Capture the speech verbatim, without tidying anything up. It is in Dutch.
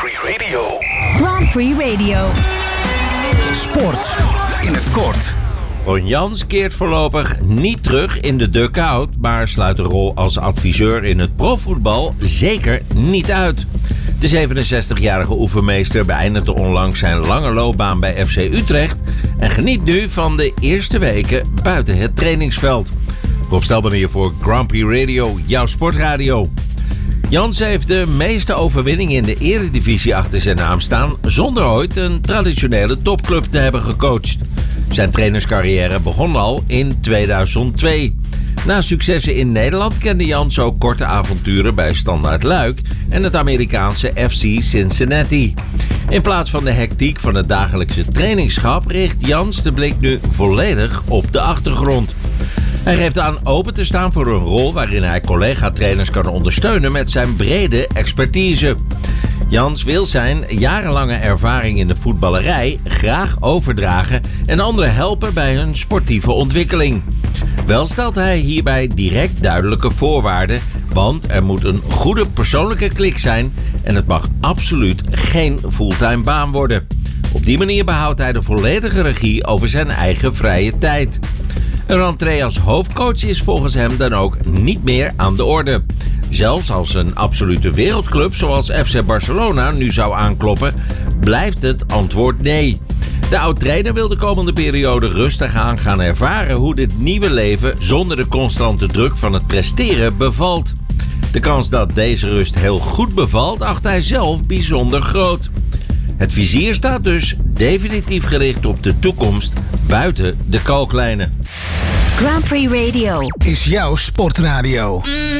Prix Radio. Grand Prix Radio. Sport in het kort. Ron Jans keert voorlopig niet terug in de dugout, maar sluit de rol als adviseur in het profvoetbal zeker niet uit. De zevenenzestigjarige oefenmeester beëindigde onlangs zijn lange loopbaan bij F C Utrecht en geniet nu van de eerste weken buiten het trainingsveld. Rob Stelman hier voor Grand Prix Radio, jouw sportradio. Jans heeft de meeste overwinningen in de eredivisie achter zijn naam staan zonder ooit een traditionele topclub te hebben gecoacht. Zijn trainerscarrière begon al in tweeduizend twee. Na successen in Nederland kende Jans ook korte avonturen bij Standaard Luik en het Amerikaanse F C Cincinnati. In plaats van de hectiek van het dagelijkse trainingschap richt Jans de blik nu volledig op de achtergrond. Hij geeft aan open te staan voor een rol waarin hij collega-trainers kan ondersteunen met zijn brede expertise. Jans wil zijn jarenlange ervaring in de voetballerij graag overdragen en anderen helpen bij hun sportieve ontwikkeling. Wel stelt hij hierbij direct duidelijke voorwaarden, want er moet een goede persoonlijke klik zijn en het mag absoluut geen fulltime baan worden. Op die manier behoudt hij de volledige regie over zijn eigen vrije tijd. Een rentree als hoofdcoach is volgens hem dan ook niet meer aan de orde. Zelfs als een absolute wereldclub zoals F C Barcelona nu zou aankloppen, blijft het antwoord nee. De oud-trainer wil de komende periode rustig aan gaan ervaren hoe dit nieuwe leven zonder de constante druk van het presteren bevalt. De kans dat deze rust heel goed bevalt, acht hij zelf bijzonder groot. Het vizier staat dus definitief gericht op de toekomst buiten de kalklijnen. Grand Prix Radio Is jouw sportradio.